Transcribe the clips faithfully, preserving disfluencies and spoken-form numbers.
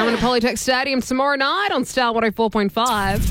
coming to Polytech Stadium tomorrow night on Star one oh four point five.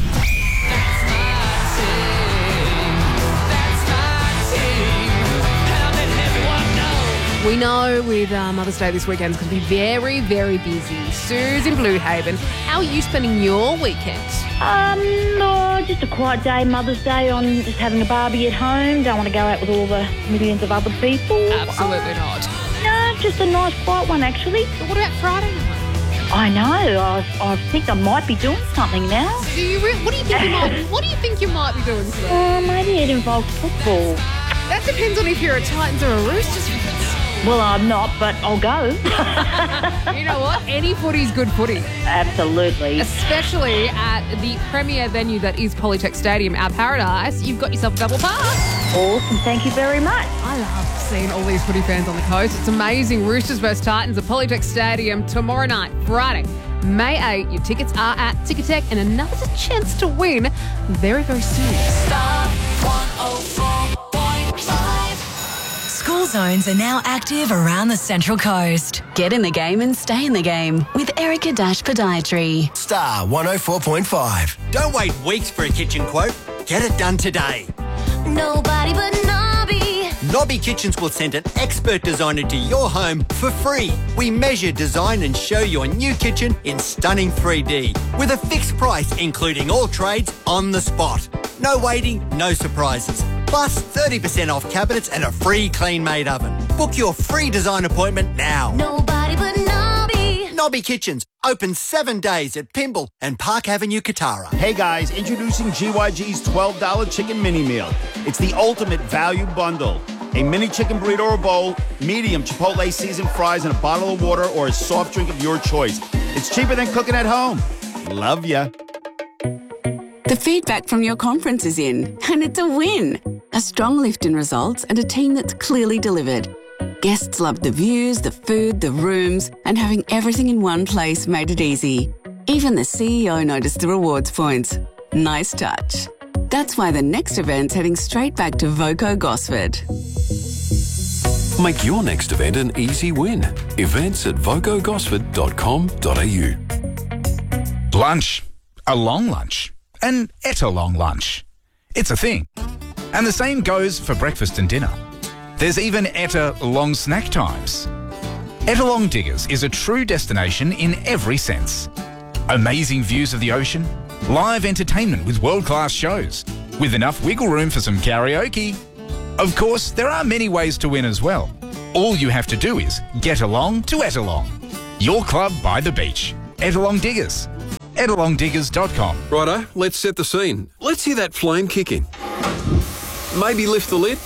We know with uh, Mother's Day this weekend it's going to be very, very busy. Sue's in Blue Haven. How are you spending your weekend? Um, no, just a quiet day, Mother's Day, on just having a barbie at home. Don't want to go out with all the millions of other people. Absolutely uh, not. No, just a nice quiet one, actually. But what about Friday night? I know. I, I think I might be doing something now. Do you re- what do you think you might? What do you think you might be doing today? Uh, maybe it involves football. That depends on if you're a Titans or a Roosters fan. Well, I'm not, but I'll go. You know what? Any footy's good footy. Absolutely. Especially at the premier venue that is Polytech Stadium, our paradise. You've got yourself a double pass. Awesome. Thank you very much. I love seeing all these footy fans on the coast. It's amazing. Roosters versus Titans at Polytech Stadium tomorrow night, Friday, May eighth. Your tickets are at Ticketek, and another chance to win very, very soon. Star one oh four point five. School zones are now active around the Central Coast. Get in the game and stay in the game with Erica Dash Podiatry. Star one oh four point five. Don't wait weeks for a kitchen quote. Get it done today. Nobody but Nobby. Nobby Kitchens will send an expert designer to your home for free. We measure, design and show your new kitchen in stunning three D with a fixed price, including all trades on the spot. No waiting, no surprises. Plus thirty percent off cabinets and a free clean-made oven. Book your free design appointment now. Nobody but Nobby. Nobby Kitchens, open seven days at Pymble and Park Avenue, Katara. Hey guys, introducing G Y G's twelve dollar chicken mini meal. It's the ultimate value bundle. A mini chicken burrito or bowl, medium Chipotle seasoned fries, and a bottle of water or a soft drink of your choice. It's cheaper than cooking at home. Love ya. The feedback from your conference is in, and it's a win. A strong lift in results and a team that's clearly delivered. Guests loved the views, the food, the rooms, and having everything in one place made it easy. Even the C E O noticed the rewards points. Nice touch. That's why the next event's heading straight back to Voco Gosford. Make your next event an easy win. Events at voco gosford dot com dot a u. Lunch. A long lunch. An ettalong lunch. It's a thing. And the same goes for breakfast and dinner. There's even ettalong snack times. Ettalong Diggers is a true destination in every sense. Amazing views of the ocean, live entertainment with world-class shows, with enough wiggle room for some karaoke. Of course, there are many ways to win as well. All you have to do is get along to Ettalong. Your club by the beach. Ettalong Diggers. ettalong diggers dot com. Righto, let's set the scene. Let's hear that flame kick in. Maybe lift the lid.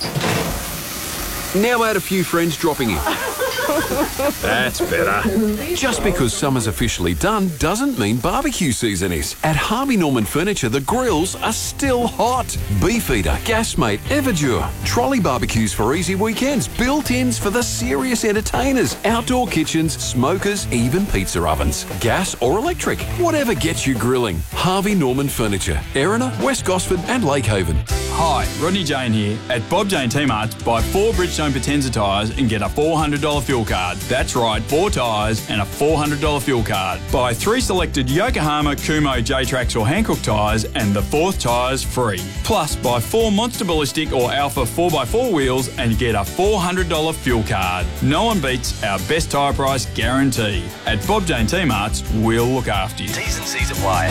Now add a few friends dropping in. That's better. Just because summer's officially done doesn't mean barbecue season is. At Harvey Norman Furniture, the grills are still hot. Beefeater, Gasmate, Everdure. Trolley barbecues for easy weekends. Built-ins for the serious entertainers. Outdoor kitchens, smokers, even pizza ovens. Gas or electric. Whatever gets you grilling. Harvey Norman Furniture. Erina, West Gosford and Lake Haven. Hi, Rodney Jane here. At Bob Jane T-Marts, buy four Bridgestone Potenza tyres and get a four hundred dollars fuel card. That's right, four tyres and a four hundred dollars fuel card. Buy three selected Yokohama, Kumo, J-Trax or Hankook tyres and the fourth tyre's free. Plus, buy four Monster Ballistic or Alpha four by four wheels and get a four hundred dollars fuel card. No one beats our best tyre price guarantee. At Bob Jane T-Marts, we'll look after you. T's and C's apply.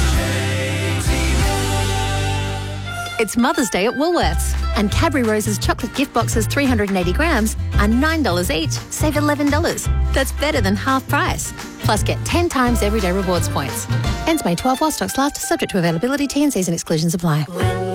It's Mother's Day at Woolworths, and Cadbury Rose's chocolate gift boxes three hundred eighty grams are nine dollars each, save eleven dollars. That's better than half price. Plus get ten times everyday rewards points. Ends May twelfth while stocks last, subject to availability, T and C's and exclusions apply.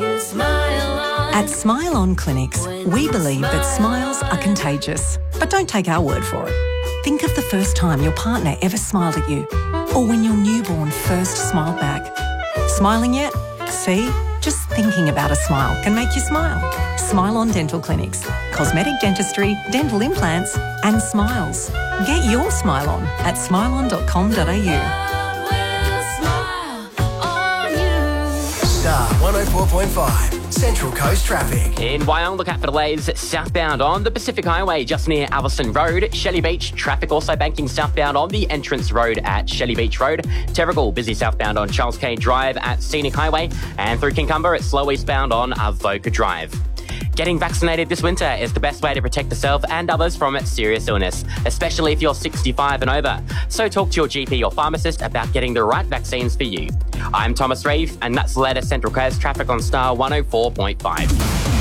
At Smile On Clinics, we believe that smiles are contagious. But don't take our word for it. Think of the first time your partner ever smiled at you, or when your newborn first smiled back. Smiling yet? See? Just thinking about a smile can make you smile. Smile On Dental Clinics. Cosmetic dentistry, dental implants and smiles. Get your smile on at smile on dot com dot a u. Star one oh four point five. Central Coast traffic. In Wyong, look out for delays southbound on the Pacific Highway just near Alverson Road. Shelley Beach, traffic also banking southbound on the entrance road at Shelley Beach Road. Terrigal, busy southbound on Charles K Drive at Scenic Highway. And through Kincumber, it's slow eastbound on Avoca Drive. Getting vaccinated this winter is the best way to protect yourself and others from serious illness, especially if you're sixty-five and over. So talk to your G P or pharmacist about getting the right vaccines for you. I'm Thomas Reeve, and that's the latest Central Coast traffic on Star one oh four point five.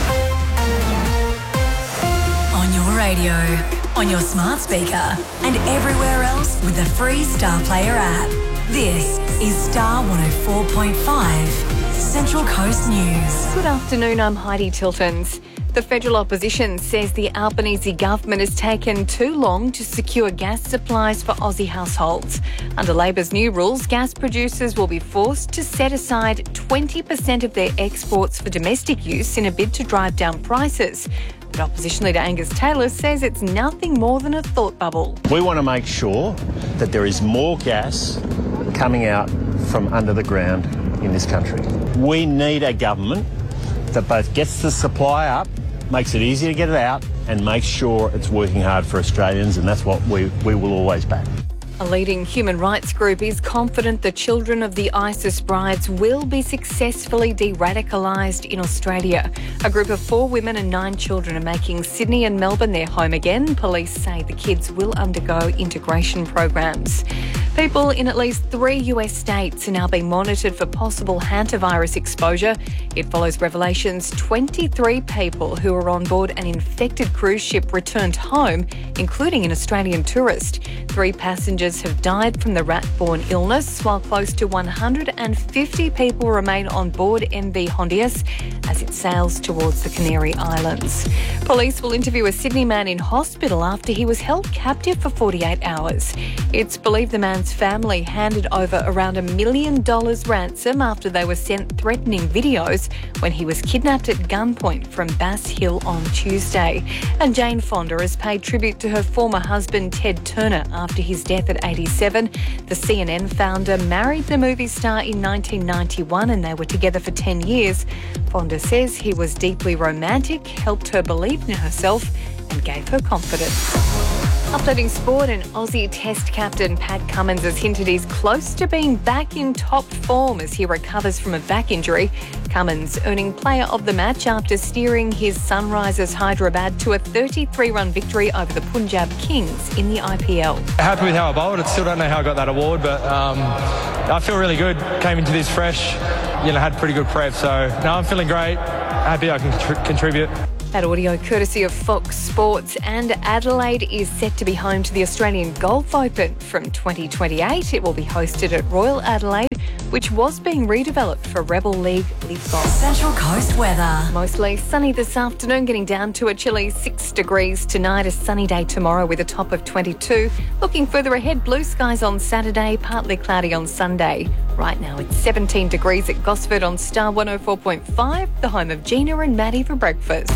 On your radio, on your smart speaker, and everywhere else with the free Star Player app. This is Star one oh four point five, Central Coast News. Good afternoon, I'm Heidi Tiltons. The federal opposition says the Albanese government has taken too long to secure gas supplies for Aussie households. Under Labor's new rules, gas producers will be forced to set aside twenty percent of their exports for domestic use in a bid to drive down prices. But opposition leader Angus Taylor says it's nothing more than a thought bubble. We want to make sure that there is more gas coming out from under the ground in this country. We need a government that both gets the supply up, makes it easy to get it out, and makes sure it's working hard for Australians, and that's what we, we will always back. A leading human rights group is confident the children of the ISIS brides will be successfully de-radicalised in Australia. A group of four women and nine children are making Sydney and Melbourne their home again. Police say the kids will undergo integration programs. People in at least three U S states are now being monitored for possible hantavirus exposure. It follows revelations twenty-three people who were on board an infected cruise ship returned home, including an Australian tourist. Three passengers have died from the rat-borne illness, while close to one hundred fifty people remain on board M V Hondias as it sails towards the Canary Islands. Police will interview a Sydney man in hospital after he was held captive for forty-eight hours. It's believed the man's family handed over around a million dollars ransom after they were sent threatening videos when he was kidnapped at gunpoint from Bass Hill on Tuesday. And Jane Fonda has paid tribute to her former husband Ted Turner after his death at eighty-seven. The C N N founder married the movie star in nineteen ninety-one and they were together for ten years. Fonda says he was deeply romantic, helped her believe in herself and gave her confidence. Updating sport, and Aussie Test captain Pat Cummins has hinted he's close to being back in top form as he recovers from a back injury. Cummins earning player of the match after steering his Sunrisers Hyderabad to a thirty-three run victory over the Punjab Kings in the I P L. Happy with how I bowled. I still don't know how I got that award, but um, I feel really good. Came into this fresh, you know, had pretty good prep. So, no, I'm feeling great. Happy I can contri- contribute. That audio courtesy of Fox Sports, and Adelaide is set to be home to the Australian Golf Open from twenty twenty-eight. It will be hosted at Royal Adelaide, which was being redeveloped for Rebel League Live Golf. Central Coast weather. Mostly sunny this afternoon, getting down to a chilly six degrees tonight. A sunny day tomorrow with a top of twenty-two. Looking further ahead, blue skies on Saturday, partly cloudy on Sunday. Right now it's seventeen degrees at Gosford on Star one oh four point five, the home of Gina and Maddie for breakfast.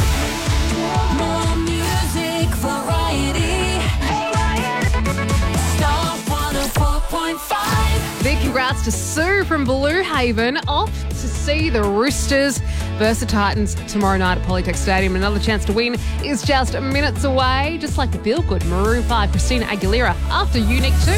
More music variety. Star one oh four point five. Big congrats to Sue from Blue Haven, off to see the Roosters versus the Titans tomorrow night at Polytech Stadium. Another chance to win is just minutes away, just like the feel-good Maroon five Christina Aguilera after Unique two.